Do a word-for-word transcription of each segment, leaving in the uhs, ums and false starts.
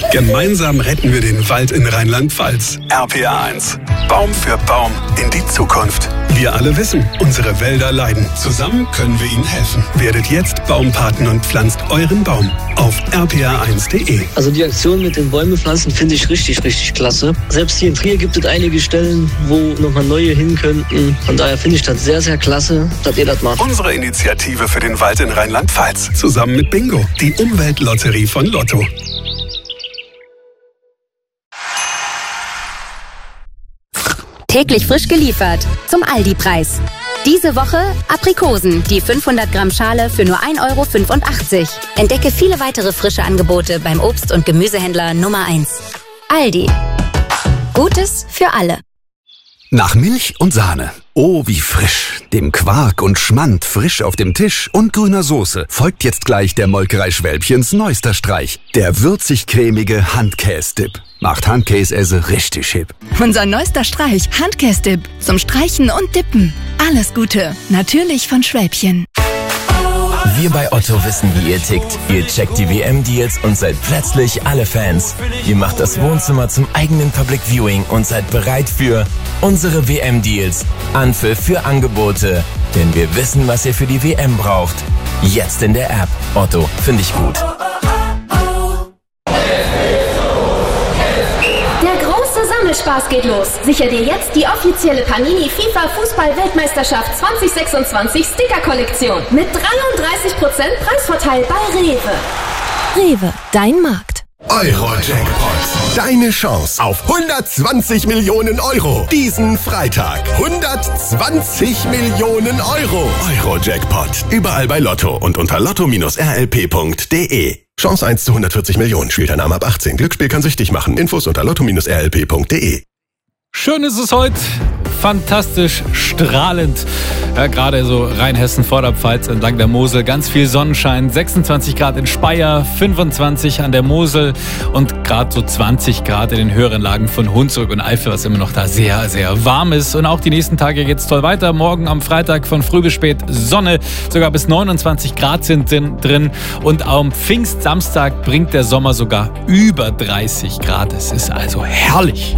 Gemeinsam retten wir den Wald in Rheinland-Pfalz. R P R eins. Baum für Baum in die Zukunft. Wir alle wissen, unsere Wälder leiden. Zusammen können wir ihnen helfen. Werdet jetzt Baumpaten und pflanzt euren Baum auf r p r eins punkt d e. Also die Aktion mit den Bäume pflanzen finde ich richtig, richtig klasse. Selbst hier in Trier gibt es einige Stellen, wo nochmal neue hin könnten. Von daher finde ich das sehr, sehr klasse, dass ihr das macht. Unsere Initiative für den Wald in Rheinland-Pfalz. Zusammen mit Bingo, die Umweltlotterie von Lotto. Täglich frisch geliefert zum Aldi-Preis. Diese Woche Aprikosen, die fünfhundert Gramm Schale für nur ein Euro fünfundachtzig. Entdecke viele weitere frische Angebote beim Obst- und Gemüsehändler Nummer eins. Aldi. Gutes für alle. Nach Milch und Sahne. Oh, wie frisch. Dem Quark und Schmand frisch auf dem Tisch und grüner Soße folgt jetzt gleich der Molkerei Schwälbchens neuester Streich. Der würzig-cremige Handkäse-Dip. Macht Handkäse richtig hip. Unser neuester Streich, Handkäse-Dip. Zum Streichen und Dippen. Alles Gute. Natürlich von Schwälbchen. Wir bei Otto wissen, wie ihr tickt. Ihr checkt die W M-Deals und seid plötzlich alle Fans. Ihr macht das Wohnzimmer zum eigenen Public Viewing und seid bereit für unsere W M-Deals. Anpfiff für Angebote. Denn wir wissen, was ihr für die W M braucht. Jetzt in der App. Otto, finde ich gut. Spaß geht los. Sicher dir jetzt die offizielle Panini FIFA Fußball-Weltmeisterschaft zwanzig sechsundzwanzig Sticker-Kollektion mit dreiunddreißig Prozent Preisvorteil bei Rewe. Rewe, dein Markt. Euro-Jackpot. Deine Chance auf hundertzwanzig Millionen Euro. Diesen Freitag. hundertzwanzig Millionen Euro. Euro-Jackpot. Überall bei Lotto und unter lotto Bindestrich r l p punkt d e. Chance eins zu hundertvierzig Millionen. Spielt der Name ab achtzehn. Glücksspiel kann süchtig machen. Infos unter lotto Bindestrich r l p punkt d e. Schön ist es heute. Fantastisch, strahlend. Ja, gerade so Rheinhessen, Vorderpfalz, entlang der Mosel. Ganz viel Sonnenschein. sechsundzwanzig Grad in Speyer, fünfundzwanzig an der Mosel und gerade so zwanzig Grad in den höheren Lagen von Hunsrück und Eifel, was immer noch da sehr, sehr warm ist. Und auch die nächsten Tage geht's toll weiter. Morgen am Freitag von früh bis spät Sonne. Sogar bis neunundzwanzig Grad sind drin. Und am Pfingstsamstag bringt der Sommer sogar über dreißig Grad. Es ist also herrlich.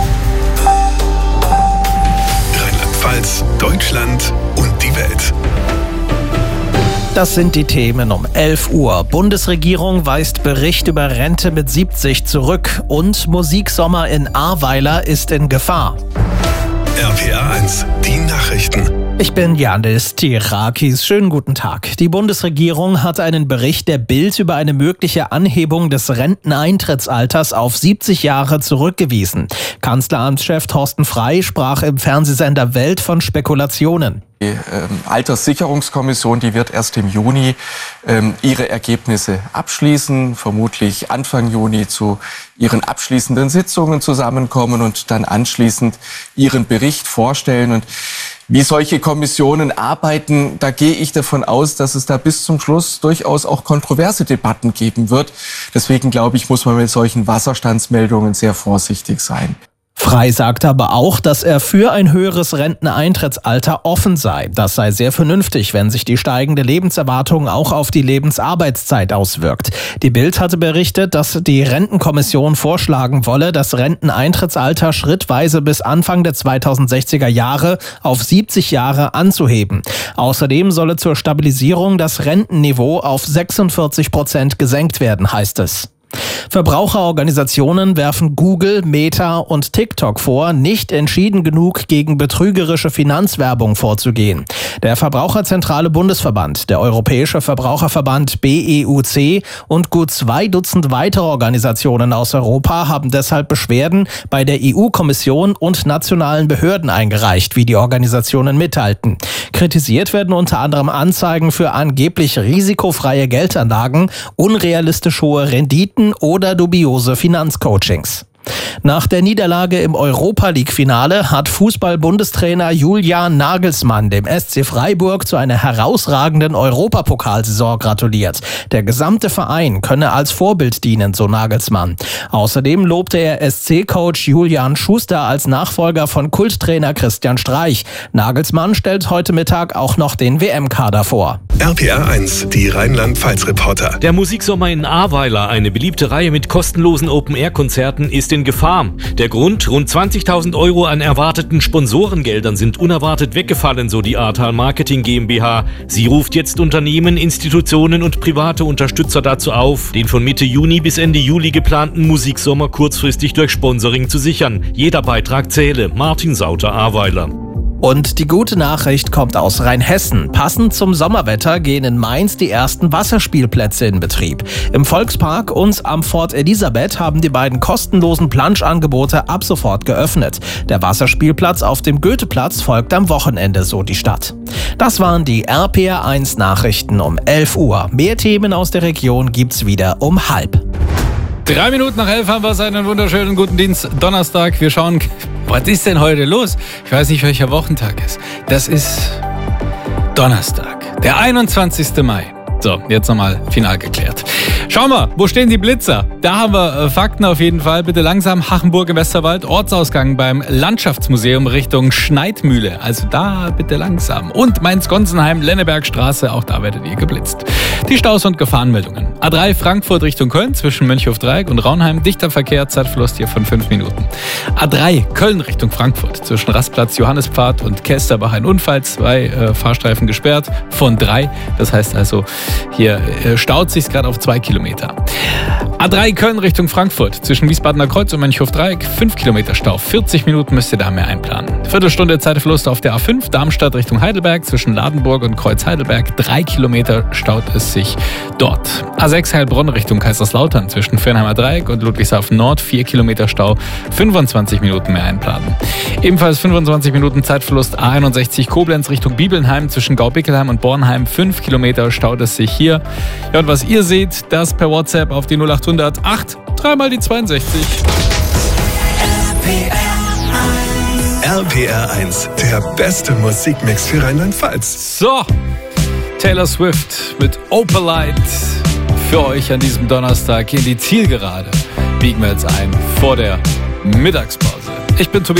Deutschland und die Welt. Das sind die Themen um elf Uhr. Bundesregierung weist Bericht über Rente mit siebzig zurück und Musiksommer in Ahrweiler ist in Gefahr. R P R eins, die Nachrichten. Ich bin Janis Tirakis. Schönen guten Tag. Die Bundesregierung hat einen Bericht der Bild über eine mögliche Anhebung des Renteneintrittsalters auf siebzig Jahre zurückgewiesen. Kanzleramtschef Thorsten Frey sprach im Fernsehsender Welt von Spekulationen. Die ähm, Alterssicherungskommission, die wird erst im Juni ähm, ihre Ergebnisse abschließen, vermutlich Anfang Juni zu ihren abschließenden Sitzungen zusammenkommen und dann anschließend ihren Bericht vorstellen. Und wie solche Kommissionen arbeiten, da gehe ich davon aus, dass es da bis zum Schluss durchaus auch kontroverse Debatten geben wird. Deswegen glaube ich, muss man mit solchen Wasserstandsmeldungen sehr vorsichtig sein. Frey sagte aber auch, dass er für ein höheres Renteneintrittsalter offen sei. Das sei sehr vernünftig, wenn sich die steigende Lebenserwartung auch auf die Lebensarbeitszeit auswirkt. Die Bild hatte berichtet, dass die Rentenkommission vorschlagen wolle, das Renteneintrittsalter schrittweise bis Anfang der zweitausendsechziger Jahre auf siebzig Jahre anzuheben. Außerdem solle zur Stabilisierung das Rentenniveau auf sechsundvierzig Prozent gesenkt werden, heißt es. Verbraucherorganisationen werfen Google, Meta und TikTok vor, nicht entschieden genug gegen betrügerische Finanzwerbung vorzugehen. Der Verbraucherzentrale Bundesverband, der Europäische Verbraucherverband B E U C und gut zwei Dutzend weitere Organisationen aus Europa haben deshalb Beschwerden bei der E U-Kommission und nationalen Behörden eingereicht, wie die Organisationen mitteilten. Kritisiert werden unter anderem Anzeigen für angeblich risikofreie Geldanlagen, unrealistisch hohe Renditen oder dubiose Finanzcoachings. Nach der Niederlage im Europa-League-Finale hat Fußball-Bundestrainer Julian Nagelsmann dem S C Freiburg zu einer herausragenden Europapokalsaison gratuliert. Der gesamte Verein könne als Vorbild dienen, so Nagelsmann. Außerdem lobte er S C-Coach Julian Schuster als Nachfolger von Kulttrainer Christian Streich. Nagelsmann stellt heute Mittag auch noch den W M-Kader vor. R P R eins, die Rheinland-Pfalz-Reporter. Der Musiksommer in Ahrweiler, eine beliebte Reihe mit kostenlosen Open-Air-Konzerten, ist in Gefahr. Der Grund, rund zwanzigtausend Euro an erwarteten Sponsorengeldern sind unerwartet weggefallen, so die Ahrtal Marketing GmbH. Sie ruft jetzt Unternehmen, Institutionen und private Unterstützer dazu auf, den von Mitte Juni bis Ende Juli geplanten Musiksommer kurzfristig durch Sponsoring zu sichern. Jeder Beitrag zähle. Martin Sauter, Ahrweiler. Und die gute Nachricht kommt aus Rheinhessen. Passend zum Sommerwetter gehen in Mainz die ersten Wasserspielplätze in Betrieb. Im Volkspark und am Fort Elisabeth haben die beiden kostenlosen Planschangebote ab sofort geöffnet. Der Wasserspielplatz auf dem Goetheplatz folgt am Wochenende, so die Stadt. Das waren die R P R eins Nachrichten um elf Uhr. Mehr Themen aus der Region gibt's wieder um halb. Drei Minuten nach elf haben wir es, einen wunderschönen guten Dienst, Donnerstag. Wir schauen, was ist denn heute los? Ich weiß nicht, welcher Wochentag ist. Das ist Donnerstag, der einundzwanzigsten Mai. So, jetzt nochmal final geklärt. Schauen wir, wo stehen die Blitzer? Da haben wir äh, Fakten auf jeden Fall. Bitte langsam, Hachenburg im Westerwald, Ortsausgang beim Landschaftsmuseum Richtung Schneidmühle. Also da bitte langsam. Und Mainz-Gonsenheim, Lennebergstraße, auch da werdet ihr geblitzt. Die Staus- und Gefahrenmeldungen. A drei Frankfurt Richtung Köln zwischen Mönchhofdreieck und Raunheim. Dichter Verkehr, Zeitverlust hier von fünf Minuten. A drei Köln Richtung Frankfurt zwischen Rastplatz Johannespfad und Kästerbach ein Unfall. Zwei äh, Fahrstreifen gesperrt von drei. Das heißt also, hier äh, staut sich gerade auf zwei Kilometer. A drei Köln Richtung Frankfurt zwischen Wiesbadener Kreuz und Mönchhofdreieck. fünf Kilometer Stau. vierzig Minuten müsst ihr da mehr einplanen. Viertelstunde Zeitverlust auf der A fünf Darmstadt Richtung Heidelberg zwischen Ladenburg und Kreuz Heidelberg. drei Kilometer staut es sich dort. A sechs Heilbronn Richtung Kaiserslautern zwischen Fernheimer Dreieck und Ludwigshafen Nord. vier Kilometer Stau. fünfundzwanzig Minuten mehr einplanen. Ebenfalls fünfundzwanzig Minuten Zeitverlust. A einundsechzig Koblenz Richtung Bibelnheim zwischen Gaubickelheim und Bornheim. fünf Kilometer staut es sich hier. Ja, und was ihr seht, das per WhatsApp auf die null achthundert acht, dreimal die zweiundsechzig. R P R eins, der beste Musikmix für Rheinland-Pfalz. So, Taylor Swift mit Opalite für euch an diesem Donnerstag in die Zielgerade. Biegen wir jetzt ein vor der Mittagspause. Ich bin Tobias.